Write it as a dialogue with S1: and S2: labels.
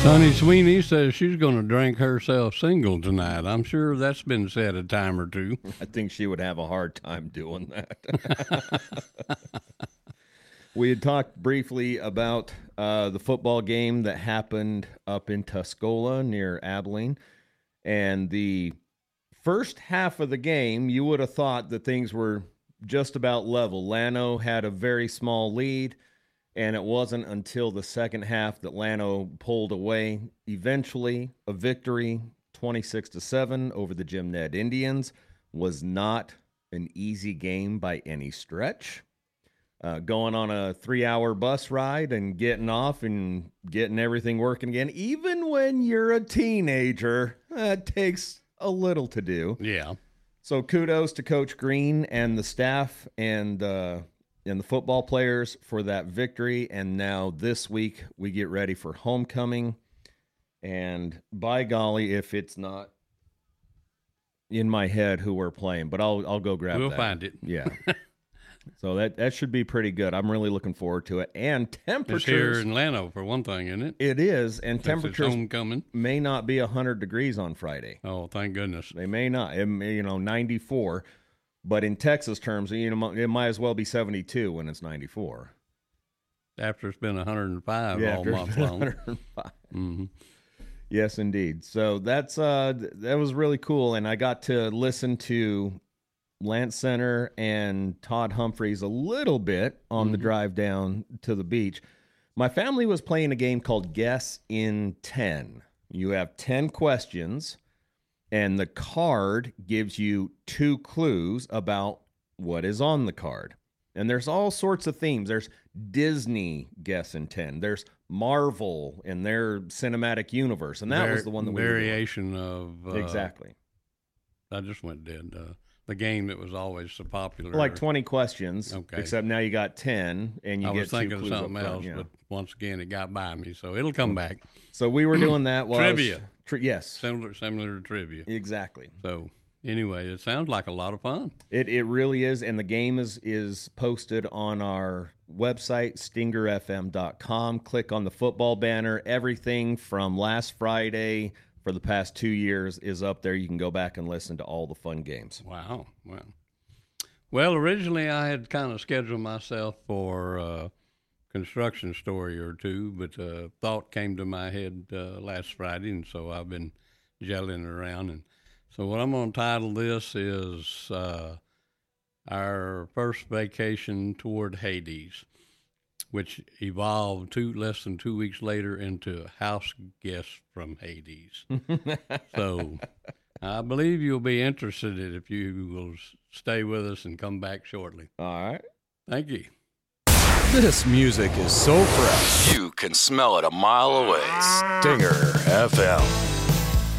S1: Sonny Sweeney says she's going to drink herself single tonight. I'm sure that's been said a time or two.
S2: I think she would have a hard time doing that. We had talked briefly about the football game that happened up in Tuscola near Abilene. And the first half of the game, you would have thought that things were just about level. Llano had a very small lead. And it wasn't until the second half that Llano pulled away. Eventually, a victory, 26-7 over the Jim Ned Indians, was not an easy game by any stretch. Going on a 3-hour bus ride and getting off and getting everything working again, even when you're a teenager, that takes a little to do.
S1: Yeah.
S2: So kudos to Coach Green and the staff and the football players for that victory. And now this week we get ready for homecoming. And by golly, if it's not in my head who we're playing, but I'll go grab
S1: We'll
S2: that.
S1: find it.
S2: Yeah. So that should be pretty good. I'm really looking forward to it. And temperatures.
S1: It's here in Llano for one thing, isn't it?
S2: It is. And
S1: Since
S2: temperatures
S1: it's homecoming.
S2: may not be 100 degrees on Friday.
S1: Oh, thank goodness.
S2: They may not. 94. But in Texas terms, it might as well be 72 when it's 94.
S1: After it's been 105 all
S2: after
S1: month
S2: it's been
S1: long.
S2: 105.
S1: Mm-hmm.
S2: Yes, indeed. So that was really cool, and I got to listen to Lance Center and Todd Humphreys a little bit on the drive down to the beach. My family was playing a game called Guess in 10. You have 10 questions, and the card gives you 2 clues about what is on the card. And there's all sorts of themes. There's Disney Guess in 10. There's Marvel and their cinematic universe. And that was the one that we
S1: variation of
S2: exactly.
S1: I just went dead. The game that was always so popular.
S2: Like 20 questions.
S1: Okay.
S2: Except now you got 10 and you
S1: I
S2: get
S1: was
S2: 2
S1: thinking of
S2: clues
S1: something
S2: up front,
S1: else,
S2: yeah.
S1: but once again it got by me, so it'll come back.
S2: So we were doing that while
S1: Trivia.
S2: Yes.
S1: Similar to trivia.
S2: Exactly.
S1: So anyway, it sounds like a lot of fun.
S2: It really is, and the game is posted on our website, stingerfm.com. Click on the football banner. Everything from last Friday for the past 2 years is up there. You can go back and listen to all the fun games.
S1: Wow. Well, originally I had kind of scheduled myself for a construction story or two, but thought came to my head last Friday, and so I've been jelling it around. And so what I'm going to title this is Our First Vacation Toward Hades, which evolved less than 2 weeks later into House Guests from Hades. So I believe you'll be interested if you will stay with us and come back shortly.
S2: All right.
S1: Thank you.
S3: This music is so fresh.
S4: You can smell it a mile away.
S3: Stinger FM.